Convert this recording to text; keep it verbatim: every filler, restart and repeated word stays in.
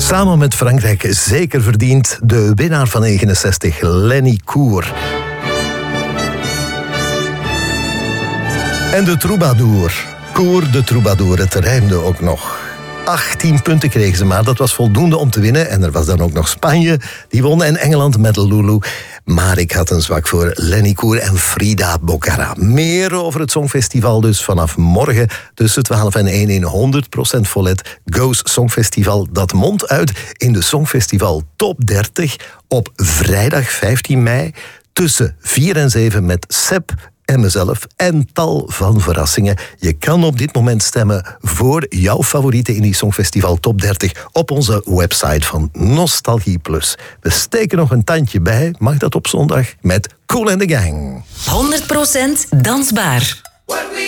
Samen met Frankrijk zeker verdiend de winnaar van negenenzestig, Lenny Koer. En de troubadour. Koer de troubadour, het rijmde ook nog. achttien punten kregen ze, maar dat was voldoende om te winnen. En er was dan ook nog Spanje, die won, en Engeland met Lulu. Maar ik had een zwak voor Lenny Koer en Frida Bocara. Meer over het Songfestival dus vanaf morgen tussen twaalf en één in honderd procent Vollet. Goes Songfestival, dat mondt uit in de Songfestival Top dertig op vrijdag vijftien mei tussen vier en zeven met Seb en mezelf en tal van verrassingen. Je kan op dit moment stemmen voor jouw favorieten in die Songfestival Top dertig op onze website van Nostalgie Plus. We steken nog een tandje bij, mag dat op zondag, met Kool and the Gang. honderd procent dansbaar.